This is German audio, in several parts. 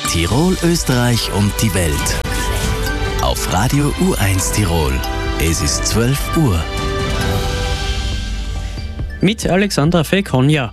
Tirol, Österreich und die Welt. Auf Radio U1 Tirol. Es ist 12 Uhr. Mit Alexandra Fekonja.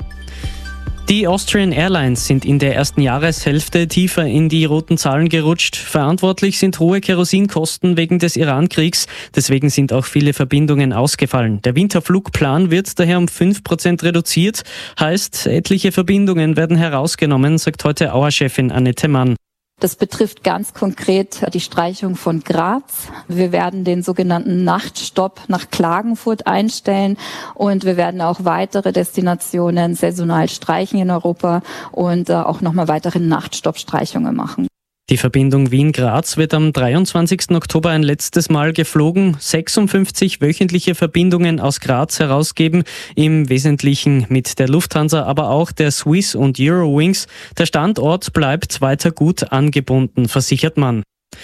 Die Austrian Airlines sind in der ersten Jahreshälfte tiefer in die roten Zahlen gerutscht. Verantwortlich sind hohe Kerosinkosten wegen des Iran-Kriegs. Deswegen sind auch viele Verbindungen ausgefallen. Der Winterflugplan wird daher um 5% reduziert. Heißt, etliche Verbindungen werden herausgenommen, sagt heute Auer-Chefin Annette Mann. Das betrifft ganz konkret die Streichung von Graz. Wir werden den sogenannten Nachtstopp nach Klagenfurt einstellen und wir werden auch weitere Destinationen saisonal streichen in Europa und auch nochmal weitere Nachtstoppstreichungen machen. Die Verbindung Wien-Graz wird am 23. Oktober ein letztes Mal geflogen. 56 wöchentliche Verbindungen aus Graz herausgeben, im Wesentlichen mit der Lufthansa, aber auch der Swiss und Eurowings. Der Standort bleibt weiter gut angebunden, versichert man.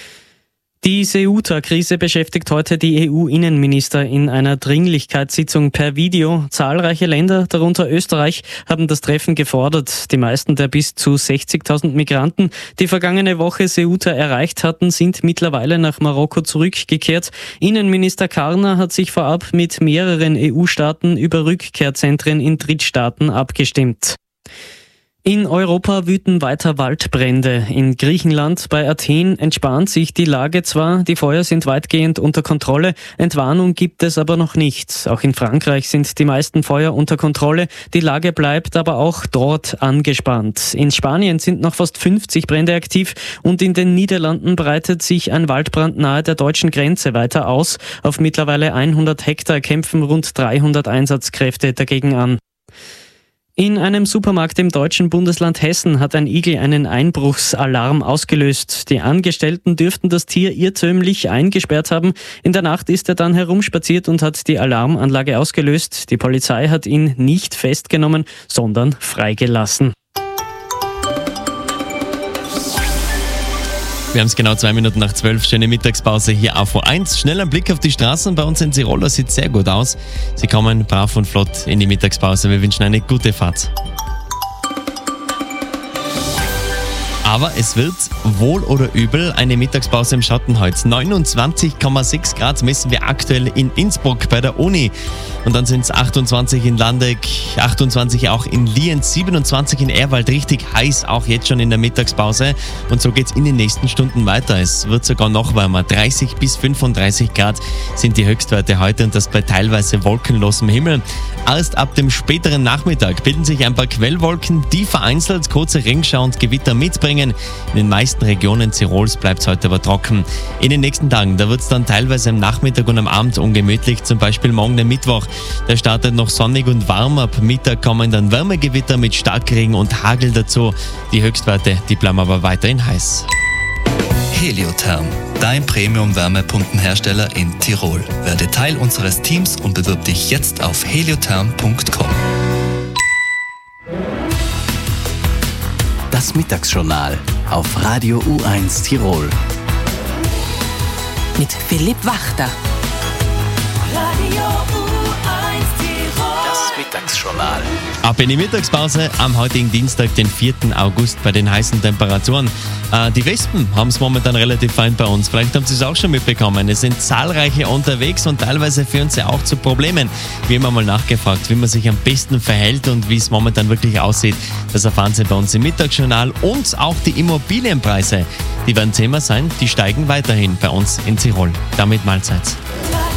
Die Ceuta-Krise beschäftigt heute die EU-Innenminister in einer Dringlichkeitssitzung per Video. Zahlreiche Länder, darunter Österreich, haben das Treffen gefordert. Die meisten der bis zu 60.000 Migranten, die vergangene Woche Ceuta erreicht hatten, sind mittlerweile nach Marokko zurückgekehrt. Innenminister Karner hat sich vorab mit mehreren EU-Staaten über Rückkehrzentren in Drittstaaten abgestimmt. In Europa wüten weiter Waldbrände. In Griechenland bei Athen entspannt sich die Lage zwar, die Feuer sind weitgehend unter Kontrolle, Entwarnung gibt es aber noch nicht. Auch in Frankreich sind die meisten Feuer unter Kontrolle, die Lage bleibt aber auch dort angespannt. In Spanien sind noch fast 50 Brände aktiv und in den Niederlanden breitet sich ein Waldbrand nahe der deutschen Grenze weiter aus. Auf mittlerweile 100 Hektar kämpfen rund 300 Einsatzkräfte dagegen an. In einem Supermarkt im deutschen Bundesland Hessen hat ein Igel einen Einbruchsalarm ausgelöst. Die Angestellten dürften das Tier irrtümlich eingesperrt haben. In der Nacht ist er dann herumspaziert und hat die Alarmanlage ausgelöst. Die Polizei hat ihn nicht festgenommen, sondern freigelassen. Wir haben es genau 2 Minuten nach 12. Schöne Mittagspause hier auf O1. Schnell ein Blick auf die Straßen bei uns in Tirol. Das sieht sehr gut aus. Sie kommen brav und flott in die Mittagspause. Wir wünschen eine gute Fahrt. Aber es wird wohl oder übel eine Mittagspause im Schatten heute. 29,6 Grad messen wir aktuell in Innsbruck bei der Uni. Und dann sind es 28 in Landeck, 28 auch in Lienz, 27 in Ehrwald. Richtig heiß, auch jetzt schon in der Mittagspause. Und so geht es in den nächsten Stunden weiter. Es wird sogar noch wärmer. 30 bis 35 Grad sind die Höchstwerte heute und das bei teilweise wolkenlosem Himmel. Erst ab dem späteren Nachmittag bilden sich ein paar Quellwolken, die vereinzelt kurze Regenschauer und Gewitter mitbringen. In den meisten Regionen Tirols bleibt es heute aber trocken. In den nächsten Tagen, da wird es dann teilweise am Nachmittag und am Abend ungemütlich. Zum Beispiel morgen der Mittwoch. Der startet noch sonnig und warm. Ab Mittag kommen dann Wärmegewitter mit Starkregen und Hagel dazu. Die Höchstwerte, die bleiben aber weiterhin heiß. Heliotherm, dein Premium-Wärmepumpenhersteller in Tirol. Werde Teil unseres Teams und bewirb dich jetzt auf heliotherm.com. Das Mittagsjournal auf Radio U1 Tirol. Mit Philipp Wachter. Radio U1 Tirol. Das Mittagsjournal. Ab in die Mittagspause am heutigen Dienstag, den 4. August, bei den heißen Temperaturen. Die Wespen haben es momentan relativ fein bei uns. Vielleicht haben Sie es auch schon mitbekommen. Es sind zahlreiche unterwegs und teilweise führen sie auch zu Problemen. Wir haben mal nachgefragt, wie man sich am besten verhält und wie es momentan wirklich aussieht. Das erfahren Sie bei uns im Mittagsjournal. Und auch die Immobilienpreise, die werden Thema sein. Die steigen weiterhin bei uns in Tirol. Damit Mahlzeit.